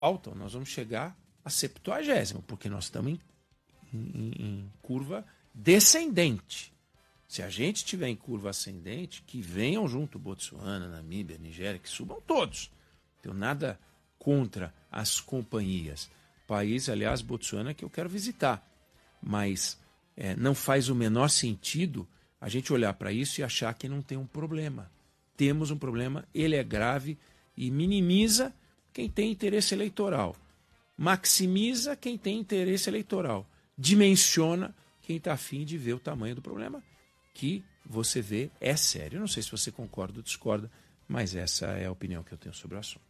Faltam, nós vamos chegar a 70º, porque nós estamos em curva descendente. Se a gente estiver em curva ascendente, que venham junto Botsuana, Namíbia, Nigéria, que subam todos. Não tenho nada contra as companhias. País, aliás, Botsuana, que eu quero visitar. Mas não faz o menor sentido a gente olhar para isso e achar que não tem um problema. Temos um problema, ele é grave e minimiza quem tem interesse eleitoral. Maximiza quem tem interesse eleitoral. Dimensiona quem está afim de ver o tamanho do problema, que você vê é sério. Eu não sei se você concorda ou discorda, mas essa é a opinião que eu tenho sobre o assunto.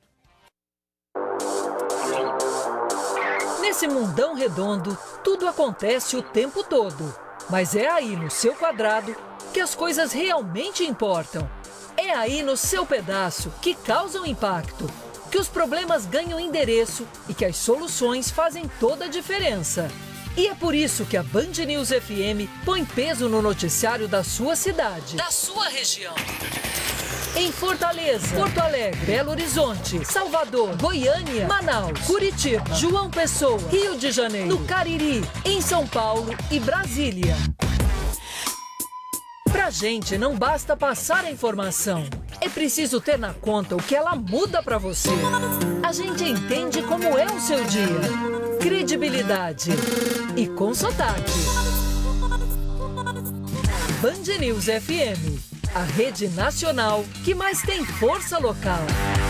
Nesse mundão redondo, tudo acontece o tempo todo. Mas é aí no seu quadrado que as coisas realmente importam. É aí no seu pedaço que causam impacto, que os problemas ganham endereço e que as soluções fazem toda a diferença. E é por isso que a Band News FM põe peso no noticiário da sua cidade, da sua região. Em Fortaleza, Porto Alegre, Belo Horizonte, Salvador, Goiânia, Manaus, Curitiba, João Pessoa, Rio de Janeiro, no Cariri, em São Paulo e Brasília. Pra gente não basta passar a informação, é preciso ter na conta o que ela muda pra você. A gente entende como é o seu dia. Credibilidade e com sotaque. Band News FM, a rede nacional que mais tem força local.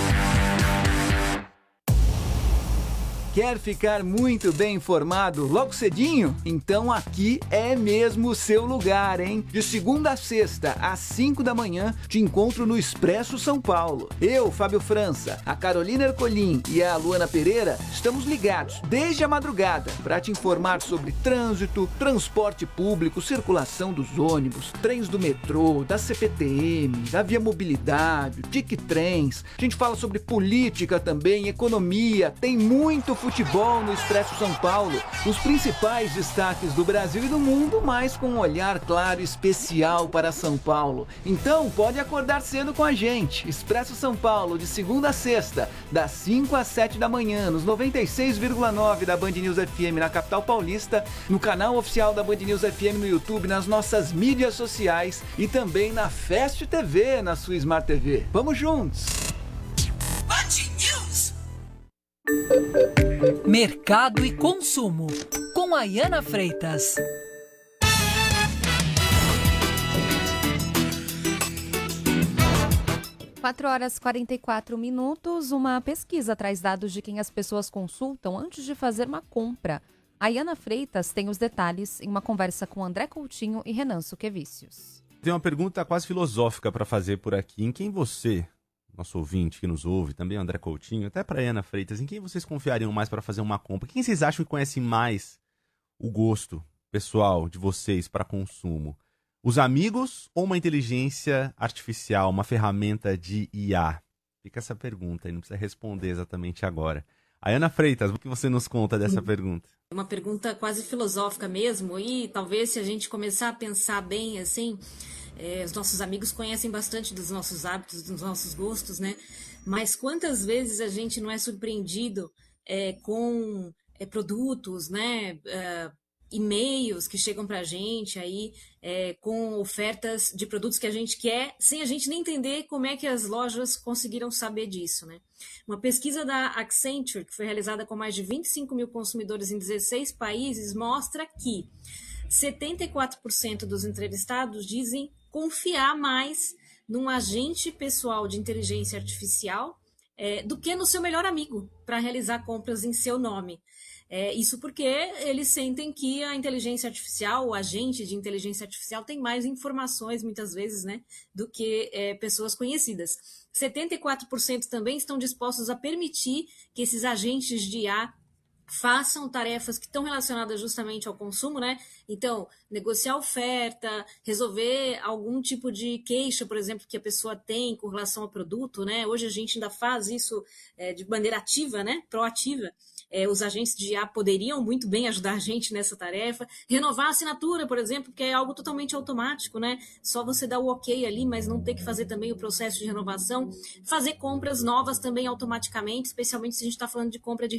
Quer ficar muito bem informado logo cedinho? Então aqui é mesmo o seu lugar, hein? De segunda a sexta, às 5 da manhã, te encontro no Expresso São Paulo. Eu, Fábio França, a Carolina Ercolim e a Luana Pereira estamos ligados desde a madrugada para te informar sobre trânsito, transporte público, circulação dos ônibus, trens do metrô, da CPTM, da Via Mobilidade, Tic Trens. A gente fala sobre política também, economia, tem muito futebol no Expresso São Paulo, os principais destaques do Brasil e do mundo, mas com um olhar claro e especial para São Paulo. Então pode acordar cedo com a gente. Expresso São Paulo, de segunda a sexta, das 5 às 7 da manhã, nos 96,9 da Band News FM na capital paulista, no canal oficial da Band News FM no YouTube, nas nossas mídias sociais e também na Fast TV, na sua Smart TV. Vamos juntos! Band News! Mercado e consumo, com Ayana Freitas. Quatro horas e 44 minutos. Uma pesquisa traz dados de quem as pessoas consultam antes de fazer uma compra. Ayana Freitas tem os detalhes em uma conversa com André Coutinho e Renan Suquevicius. Tem uma pergunta quase filosófica para fazer por aqui. Em quem você, nosso ouvinte que nos ouve, também André Coutinho, até para Ayana Freitas, em quem vocês confiariam mais para fazer uma compra? Quem vocês acham que conhecem mais o gosto pessoal de vocês para consumo? Os amigos ou uma inteligência artificial, uma ferramenta de IA? Fica essa pergunta aí, não precisa responder exatamente agora. Ayana Freitas, o que você nos conta dessa pergunta? É uma pergunta quase filosófica mesmo, e talvez se a gente começar a pensar bem assim, os nossos amigos conhecem bastante dos nossos hábitos, dos nossos gostos, né? Mas quantas vezes a gente não é surpreendido com produtos, né? E-mails que chegam para a gente aí com ofertas de produtos que a gente quer, sem a gente nem entender como é que as lojas conseguiram saber disso, né? Uma pesquisa da Accenture, que foi realizada com mais de 25 mil consumidores em 16 países, mostra que 74% dos entrevistados dizem confiar mais num agente pessoal de inteligência artificial do que no seu melhor amigo para realizar compras em seu nome. Isso porque eles sentem que a inteligência artificial, o agente de inteligência artificial tem mais informações, muitas vezes, né, do que pessoas conhecidas. 74% também estão dispostos a permitir que esses agentes de IA façam tarefas que estão relacionadas justamente ao consumo, né? Então, negociar oferta, resolver algum tipo de queixa, por exemplo, que a pessoa tem com relação ao produto, né? Hoje a gente ainda faz isso de maneira ativa, né? Proativa. Os agentes de IA poderiam muito bem ajudar a gente nessa tarefa. Renovar a assinatura, por exemplo, que é algo totalmente automático, né? Só você dar o ok ali, mas não ter que fazer também o processo de renovação. Fazer compras novas também automaticamente, especialmente se a gente está falando de compra de